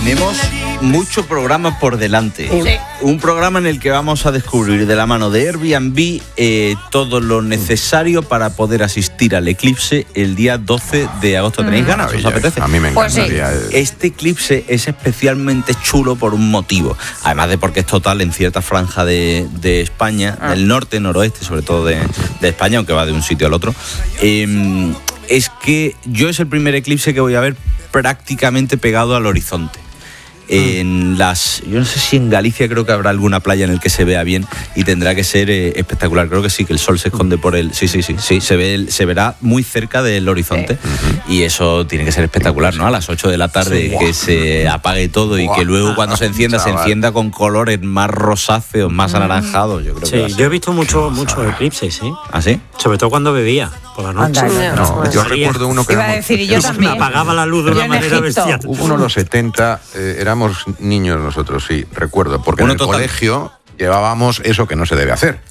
Tenemos mucho programa por delante. Sí. Un programa en el que vamos a descubrir de la mano de Airbnb todo lo necesario para poder asistir al eclipse el día 12 de agosto. ¿Tenéis ganas? ¿Os apetece? A mí me encantaría. Pues Este eclipse es especialmente chulo por un motivo. Además de porque es total en cierta franja de España, del norte, noroeste, sobre todo de España, aunque va de un sitio al otro. Es que yo es el primer eclipse que voy a ver prácticamente pegado al horizonte. Yo no sé si en Galicia creo que habrá alguna playa en el que se vea bien y tendrá que ser espectacular. Creo que sí, que el sol se esconde por el... Sí, se verá muy cerca del horizonte y eso tiene que ser espectacular, ¿no? A las 8 de la tarde que se apague todo y que luego cuando se encienda con colores más rosáceos, más anaranjados. Yo creo que yo he visto muchos eclipses, ¿sí? ¿Ah, sí? Sobre todo cuando bebía por la noche. Yo recuerdo uno que iba a decir, y yo también. Me apagaba la luz de una manera bestial. hubo uno en los 70, éramos niños nosotros, sí, recuerdo, porque en el colegio llevábamos eso que no se debe hacer.